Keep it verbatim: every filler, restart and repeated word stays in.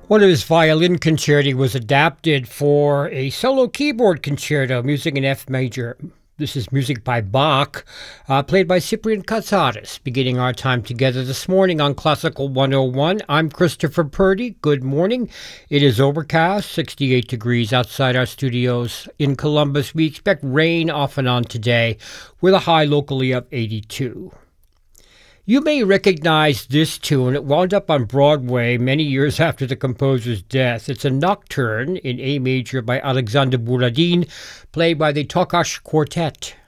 One of his violin concerti was adapted for a solo keyboard concerto using an F major. This is music by Bach, uh, played by Cyprian Katsaris, beginning our time together this morning on Classical one oh one. I'm Christopher Purdy. Good morning. It is overcast, sixty-eight degrees outside our studios in Columbus. We expect rain off and on today, with a high locally of eighty-two. You may recognize this tune. It wound up on Broadway many years after the composer's death. It's a nocturne in A major by Alexander Borodin, played by the Tokash Quartet.